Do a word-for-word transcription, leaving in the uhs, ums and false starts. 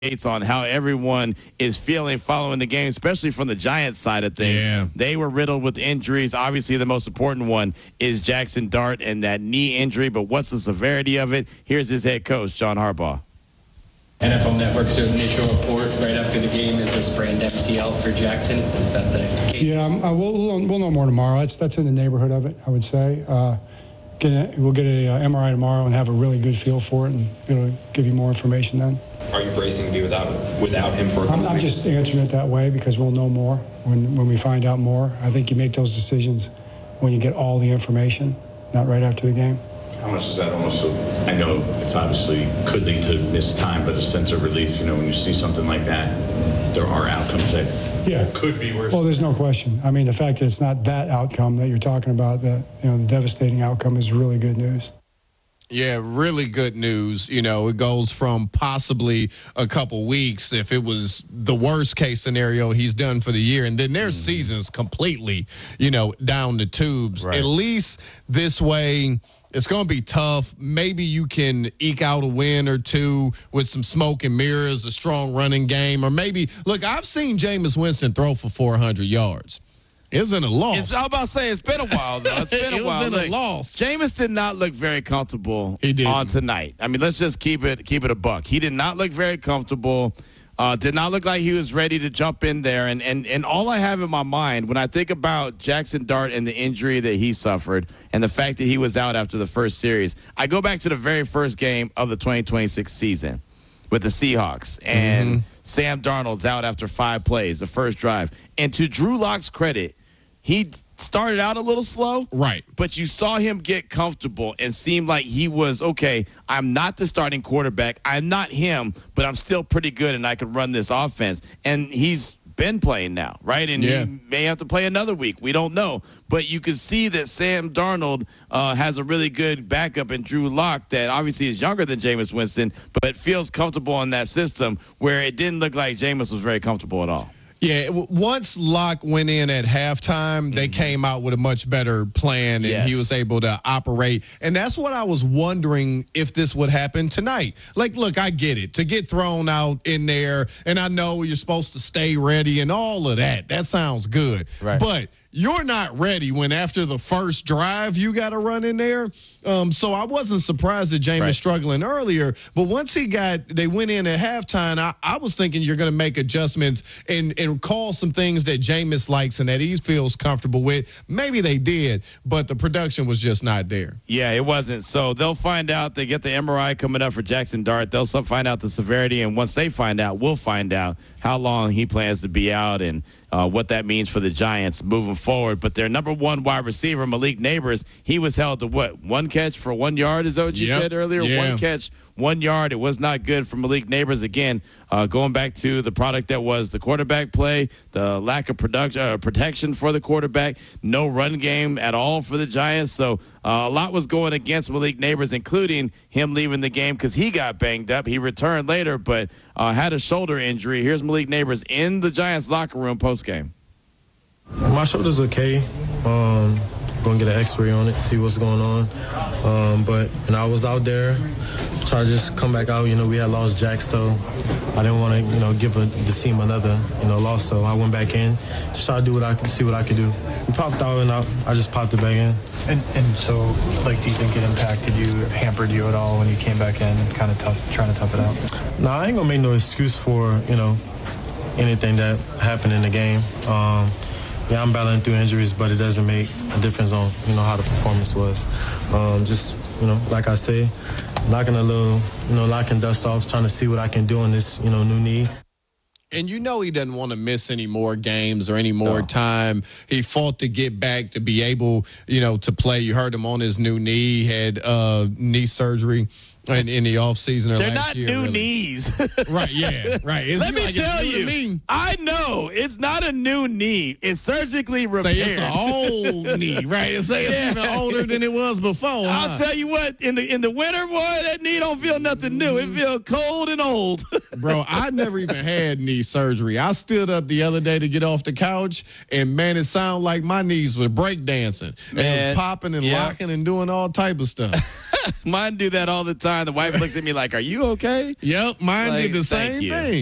on how everyone is feeling following the game, especially from the Giants side of things. Yeah. They were riddled with injuries. Obviously, the most important one is Jackson Dart and that knee injury, but what's the severity of it? Here's his head coach, John Harbaugh. N F L Network's initial report right after the game is a sprained M C L for Jackson. Is that the case? Yeah, um, uh, we'll, we'll we'll know more tomorrow. That's that's in the neighborhood of it, I would say. Uh, get a, we'll get a uh, M R I tomorrow and have a really good feel for it, and it'll give you more information then. Are you bracing to be without without him for a couple I'm, I'm weeks? just answering it that way because we'll know more when when we find out more. I think you make those decisions when you get all the information, not right after the game. How much is that almost, a, I know it's obviously could lead to missed time, but a sense of relief, you know, when you see something like that, there are outcomes that yeah. could be worse. Well, there's no question. I mean, the fact that it's not that outcome that you're talking about, the, you know, the devastating outcome is really good news. Yeah, really good news. You know, it goes from possibly a couple weeks if it was the worst case scenario he's done for the year, and then their mm. season's completely, you know, down the tubes. Right. At least this way, it's going to be tough. Maybe you can eke out a win or two with some smoke and mirrors, a strong running game, or maybe, look, I've seen Jameis Winston throw for four hundred yards. Isn't a loss. It's, I was about to say, it's been a while, though. It's been a it while. Been Look, a loss. Jameis did not look very comfortable he didn't. on tonight. I mean, let's just keep it keep it a buck. He did not look very comfortable. Uh, did not look like he was ready to jump in there. And, and and all I have in my mind when I think about Jackson Dart and the injury that he suffered and the fact that he was out after the first series, I go back to the very first game of the twenty twenty-six season with the Seahawks. And mm-hmm. Sam Darnold's out after five plays, the first drive. And to Drew Lock's credit, he started out a little slow. Right. But you saw him get comfortable and seemed like he was, okay, I'm not the starting quarterback. I'm not him, but I'm still pretty good and I can run this offense. And he's been playing now, right? And yeah. he may have to play another week. We don't know. But you can see that Sam Darnold uh, has a really good backup in Drew Lock that obviously is younger than Jameis Winston, but feels comfortable in that system where it didn't look like Jameis was very comfortable at all. Yeah, once Locke went in at halftime, they mm-hmm. came out with a much better plan, and yes. he was able to operate. And that's what I was wondering if this would happen tonight. Like, look, I get it. To get thrown out in there, and I know you're supposed to stay ready and all of that. That sounds good. Right. But you're not ready when after the first drive you got to run in there. Um, so I wasn't surprised that Jameis right. struggling earlier. But once he got, they went in at halftime, I, I was thinking you're going to make adjustments and, and call some things that Jameis likes and that he feels comfortable with. Maybe they did, but the production was just not there. Yeah, it wasn't. So they'll find out. They get the M R I coming up for Jackson Dart. They'll find out the severity, and once they find out, we'll find out how long he plans to be out and uh, what that means for the Giants moving forward. But their number one wide receiver, Malik Neighbors, he was held to what? One catch for one yard, is that what you yep. said earlier? Yeah. One catch, one yard. It was not good for Malik Neighbors. Again, uh, going back to the product that was the quarterback play, the lack of production, uh, protection for the quarterback, no run game at all for the Giants. So uh, a lot was going against Malik Neighbors, including him leaving the game because he got banged up. He returned later, but uh, had a shoulder injury. Here's Malik Neighbors in the Giants locker room postgame. My shoulder's okay. Um, going to get an x-ray on it, see what's going on. Um, but, you know, I was out there, try to just come back out. You know, we had lost Jack, so I didn't want to, you know, give a, the team another, you know, loss. So I went back in, just try to do what I can, see what I could do. We popped out and out. I just popped it back in. And, and so, like, do you think it impacted you, hampered you at all when you came back in, kind of tough, trying to tough it out? No, I ain't going to make no excuse for, you know, anything that happened in the game. Um, Yeah, I'm battling through injuries, but it doesn't make a difference on, you know, how the performance was. Um, just, you know, like I say, knocking a little, you know, knocking dust off, trying to see what I can do on this, you know, new knee. And you know he doesn't want to miss any more games or any more no. time. He fought to get back to be able, you know, to play. You heard him on his new knee, he had uh, knee surgery. In, in the offseason or They're last not year, new really. knees. Right, yeah, right. It's Let me like tell you, I know it's not a new knee. It's surgically repaired. Say it's an old knee, right? It's, say it's yeah. even older than it was before. I'll huh? tell you what, in the in the winter, boy, that knee don't feel nothing new. It feels cold and old. Bro, I never even had knee surgery. I stood up the other day to get off the couch, and man, it sounded like my knees were breakdancing. And popping and yeah. locking and doing all type of stuff. Mine do that all the time. The wife looks at me like, "Are you okay?" Yep, mine Like, did the thank same you. thing.